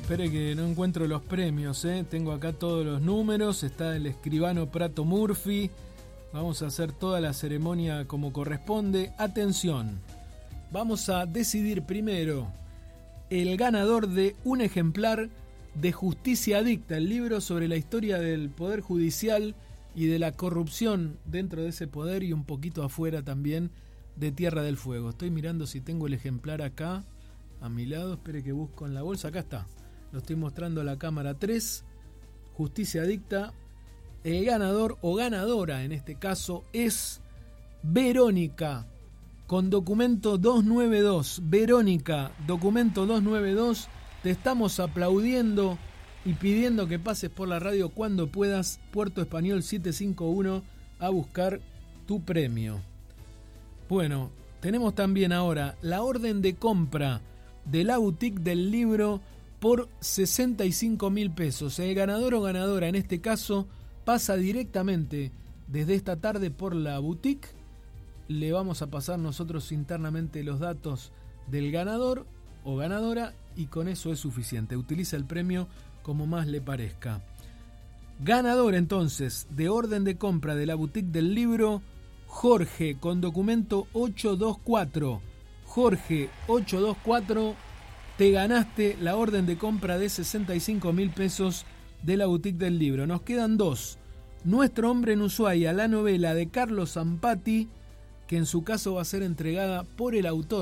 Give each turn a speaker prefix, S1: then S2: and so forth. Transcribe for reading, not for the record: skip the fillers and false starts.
S1: Espere que no encuentro los premios, ¿eh? Tengo acá todos los números, está el escribano Prato Murphy. Vamos a hacer toda la ceremonia como corresponde. Atención, vamos a decidir primero el ganador de un ejemplar de Justicia Adicta, el libro sobre la historia del Poder Judicial y de la corrupción dentro de ese poder y un poquito afuera también de Tierra del Fuego. Estoy mirando si tengo el ejemplar acá a mi lado, espere que busco en la bolsa, acá está. Lo estoy mostrando a la cámara 3, Justicia Adicta. El ganador o ganadora en este caso es Verónica, con documento 292. Verónica, documento 292, te estamos aplaudiendo y pidiendo que pases por la radio cuando puedas, Puerto Español 751, a buscar tu premio. Bueno, tenemos también ahora la orden de compra de la boutique del libro por 65.000 pesos. El ganador o ganadora en este caso pasa directamente desde esta tarde por la boutique. Le vamos a pasar nosotros internamente los datos del ganador o ganadora y con eso es suficiente. Utiliza el premio como más le parezca. Ganador entonces de orden de compra de la boutique del libro, Jorge, con documento 824. Jorge 824, te ganaste la orden de compra de 65.000 pesos de la boutique del libro. Nos quedan dos. Nuestro hombre en Ushuaia, la novela de Carlos Zampati, que en su caso va a ser entregada por el autor